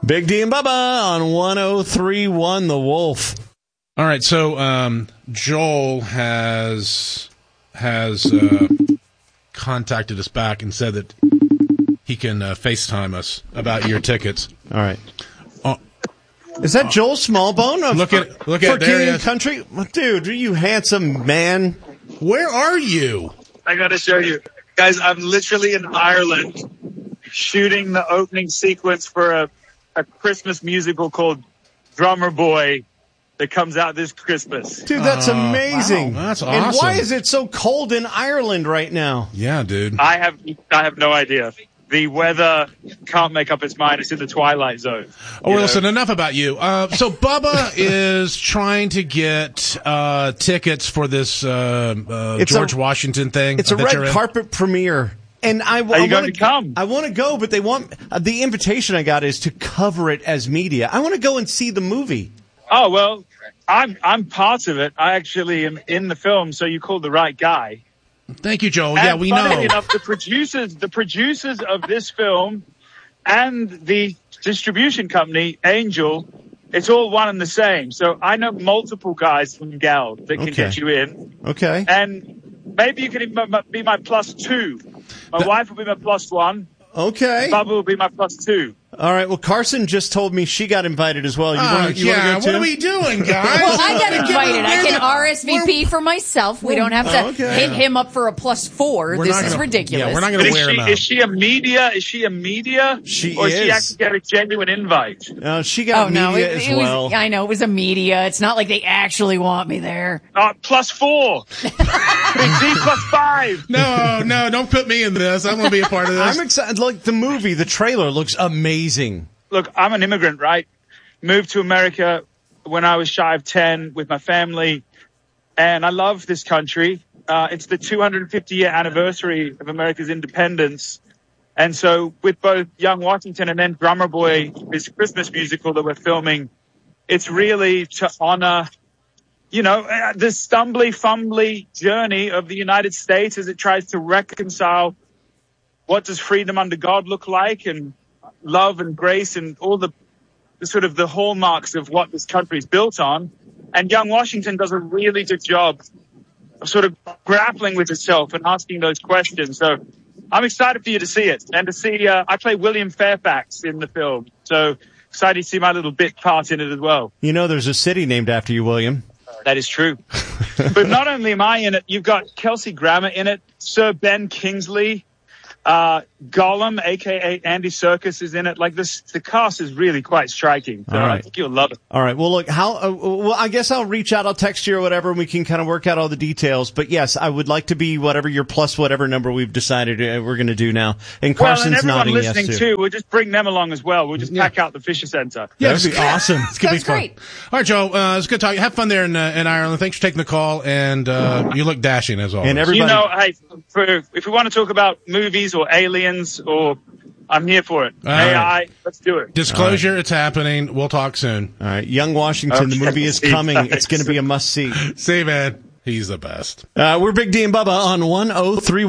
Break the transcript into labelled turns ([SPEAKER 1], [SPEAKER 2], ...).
[SPEAKER 1] Big D and Bubba on 103.1 The Wolf.
[SPEAKER 2] All right, so Joel has contacted us back and said that he can FaceTime us about your tickets.
[SPEAKER 1] All right. Is that Joel Smallbone?
[SPEAKER 2] Look at
[SPEAKER 1] for King and Country? Dude, you handsome man.
[SPEAKER 2] Where are you?
[SPEAKER 3] I got to show you. Guys, I'm literally in Ireland shooting the opening sequence for a Christmas musical called Drummer Boy that comes out this Christmas.
[SPEAKER 1] Dude, that's amazing.
[SPEAKER 2] Wow, that's awesome.
[SPEAKER 1] And why is it so cold in Ireland right now?
[SPEAKER 2] Yeah, dude.
[SPEAKER 3] I have no idea. The weather can't make up its mind. It's in the twilight zone.
[SPEAKER 2] Oh, well, listen, enough about you. So Bubba is trying to get tickets for this George Washington thing.
[SPEAKER 1] It's a red carpet premiere. And I want to
[SPEAKER 3] come.
[SPEAKER 1] I want to go, but they want the invitation I got is to cover it as media. I want to go and see the movie.
[SPEAKER 3] Oh, well, I'm part of it. I actually am in the film, so you called the right guy.
[SPEAKER 2] Thank you, Joel.
[SPEAKER 3] And
[SPEAKER 2] yeah, we know.
[SPEAKER 3] Funny enough, the producers of this film and the distribution company, Angel, it's all one and the same. So I know multiple guys from Gal that can get you in.
[SPEAKER 1] Okay.
[SPEAKER 3] And maybe you can be my plus two. My wife will be my plus one.
[SPEAKER 1] Okay.
[SPEAKER 3] Bubba will be my plus two.
[SPEAKER 1] All right. Well, Carson just told me she got invited as well. You want to go too?
[SPEAKER 2] What are we doing, guys?
[SPEAKER 4] Well, I got invited. I can RSVP for myself. We don't have to hit him up for a +4. This is ridiculous.
[SPEAKER 2] Yeah, we're not going to wear him out.
[SPEAKER 3] Is she a media? She or is she actually got a genuine invite?
[SPEAKER 1] She got media as well.
[SPEAKER 4] I know, it was a media. It's not like they actually want me there.
[SPEAKER 3] +4. Big D +5.
[SPEAKER 2] No, don't put me in this. I'm going to be a part of this.
[SPEAKER 1] I'm excited. Like the movie, the trailer looks amazing.
[SPEAKER 3] Look, I'm an immigrant, right? Moved to America when I was shy of 10 with my family, and I love this country. It's the 250-year anniversary of America's independence, and so with both Young Washington and then Drummer Boy, this Christmas musical that we're filming, it's really to honor, the stumbly-fumbly journey of the United States as it tries to reconcile what does freedom under God look like, and love and grace and all the sort of the hallmarks of what this country is built on. And Young Washington does a really good job of sort of grappling with itself and asking those questions. So I'm excited for you to see it and to see, I play William Fairfax in the film. So excited to see my little bit part in it as well.
[SPEAKER 1] There's a city named after you, William.
[SPEAKER 3] That is true. But not only am I in it, you've got Kelsey Grammer in it, Sir Ben Kingsley, Gollum, aka Andy Serkis, is in it. Like this, the cast is really quite striking. So I think you'll love it.
[SPEAKER 1] All right. Well, look, I guess I'll reach out. I'll text you or whatever, and we can kind of work out all the details. But yes, I would like to be whatever your plus whatever number we've decided we're going to do now. And Carson's nodding yes too.
[SPEAKER 3] Listening too. We'll just bring them along as well. We'll just pack out the Fisher Center.
[SPEAKER 1] Yeah, that'd be awesome.
[SPEAKER 2] It's going to be fun.
[SPEAKER 4] Great.
[SPEAKER 2] All right, Joe. It's good talking. Have fun there in Ireland. Thanks for taking the call, and you look dashing as always.
[SPEAKER 1] And everybody,
[SPEAKER 3] if we want to talk about movies or aliens, or I'm here for it. AI, let's do it.
[SPEAKER 2] Disclosure, It's happening. We'll talk soon.
[SPEAKER 1] All right. Young Washington, the movie is coming. It's going to be a must-see.
[SPEAKER 2] See, man. He's the best.
[SPEAKER 1] We're Big D and Bubba on 103.